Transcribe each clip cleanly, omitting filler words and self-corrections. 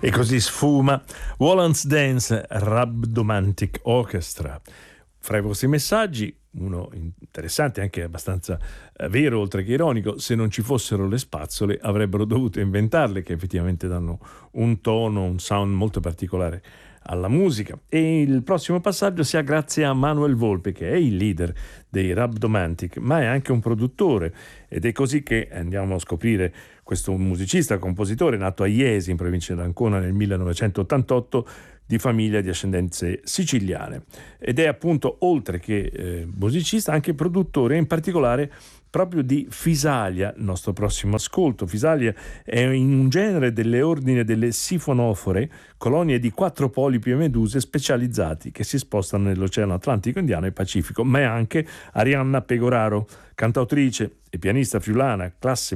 E così sfuma Wallace Dance Rhabdomantic Orchestra. Fra i vostri messaggi, uno interessante, anche abbastanza vero oltre che ironico: se non ci fossero le spazzole avrebbero dovuto inventarle, che effettivamente danno un tono, un sound molto particolare alla musica. E il prossimo passaggio si ha grazie a Manuel Volpe, che è il leader dei Rhabdomantic, ma è anche un produttore, ed è così che andiamo a scoprire questo musicista, compositore nato a Iesi, in provincia di Ancona, nel 1988, di famiglia di ascendenze siciliane, ed è appunto, oltre che musicista, anche produttore, in particolare proprio di Fisalia, il nostro prossimo ascolto. Fisalia è in un genere delle ordine delle sifonofore, colonie di 4 polipi e meduse specializzati che si spostano nell'Oceano Atlantico, Indiano e Pacifico, ma è anche Arianna Pegoraro, cantautrice e pianista friulana, classe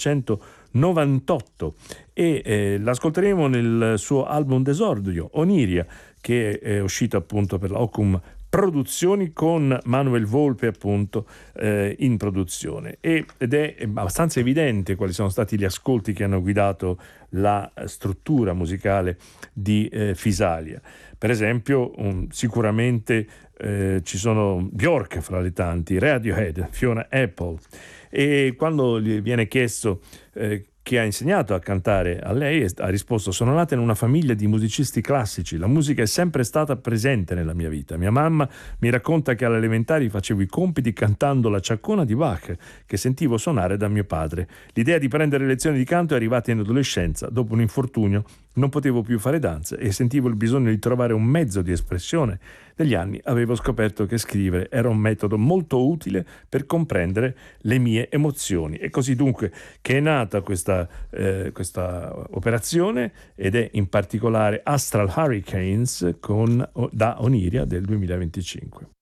1998, e l'ascolteremo nel suo album d'esordio, Oniria, che è uscito appunto per la Ocum Produzioni, con Manuel Volpe appunto in produzione, ed è abbastanza evidente quali sono stati gli ascolti che hanno guidato la struttura musicale di Fisalia. Per esempio, sicuramente ci sono Bjork fra le tanti, Radiohead, Fiona Apple, e quando gli viene chiesto chi ha insegnato a cantare a lei, ha risposto: sono nata in una famiglia di musicisti classici, la musica è sempre stata presente nella mia vita. Mia mamma mi racconta che alle elementari facevo i compiti cantando la ciaccona di Bach che sentivo suonare da mio padre. L'idea di prendere lezioni di canto è arrivata in adolescenza. Dopo un infortunio non potevo più fare danze e sentivo il bisogno di trovare un mezzo di espressione. Negli anni avevo scoperto che scrivere era un metodo molto utile per comprendere le mie emozioni. E così dunque che è nata questa operazione, ed è in particolare Astral Hurricanes da Oniria del 2025.